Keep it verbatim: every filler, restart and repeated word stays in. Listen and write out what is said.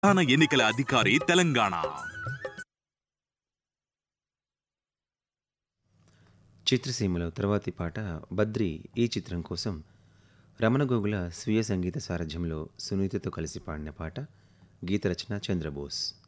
ప్రధాన ఎన్నికల అధికారి తెలంగాణ. చిత్రసీమలో తర్వాతి పాట బద్రి ఈ చిత్రం కోసం రమణ గోగుల స్వీయ సంగీత సారథ్యంలో సునీతతో కలిసి పాడిన పాట. గీత రచన చంద్రబోస్.